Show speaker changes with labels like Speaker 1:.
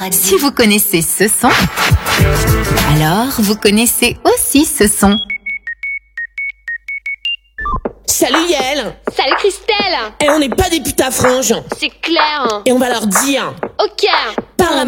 Speaker 1: Si vous connaissez ce son, alors vous connaissez aussi ce son.
Speaker 2: Salut Yael.
Speaker 3: Salut Christelle.
Speaker 2: Et on n'est pas des putes à franges.
Speaker 3: C'est clair.
Speaker 2: Et on va leur dire.
Speaker 3: Ok.
Speaker 2: Par la